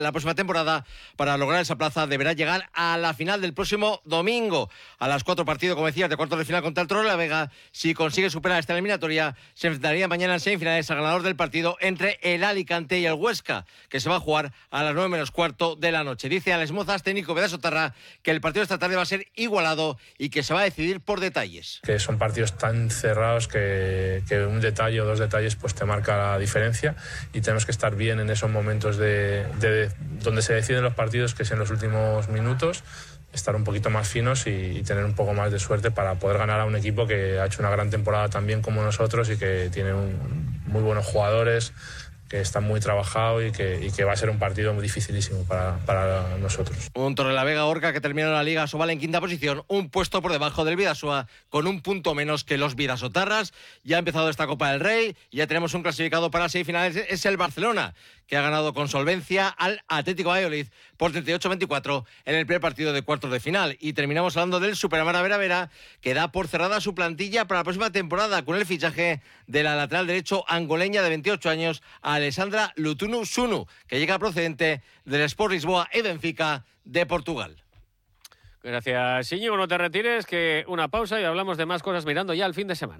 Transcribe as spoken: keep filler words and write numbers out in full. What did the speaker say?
La próxima temporada, para lograr esa plaza, deberá llegar a la final del próximo domingo. A las cuatro partidos, como decías, de cuartos de final contra el Torrelavega. Si consigue superar esta eliminatoria, se enfrentaría mañana en semifinales al ganador del partido entre el Alicante y el Huesca, que se va a jugar a las nueve menos cuarto de la noche. Dice Alex Mozas, técnico de Sotarra, que el partido de esta tarde va a ser igualado y que se va a decidir por detalles. Que son partidos tan cerrados que, que un detalle o dos detalles pues te marca la diferencia, y tenemos que estar bien en esos momentos de, de donde se deciden los partidos, que es en los últimos minutos, estar un poquito más finos y, y tener un poco más de suerte para poder ganar a un equipo que ha hecho una gran temporada también como nosotros y que tiene un, muy buenos jugadores, que está muy trabajado y que, y que va a ser un partido muy dificilísimo para, para nosotros. Un Torrelavega-Orca que terminó la Liga Sobal en quinta posición, un puesto por debajo del Bidasoa, con un punto menos que los Bidasotarras. Ya ha empezado esta Copa del Rey, ya tenemos un clasificado para semifinales, es el Barcelona, que ha ganado con solvencia al Atlético Valladolid por treinta y ocho a veinticuatro en el primer partido de cuartos de final. Y terminamos hablando del Superamara Vera Vera, que da por cerrada su plantilla para la próxima temporada con el fichaje de la lateral derecho angoleña de veintiocho años, Alessandra Lutunu Sunu, que llega procedente del Sport Lisboa y Benfica de Portugal. Gracias, Íñigo. No te retires, que una pausa y hablamos de más cosas mirando ya el fin de semana.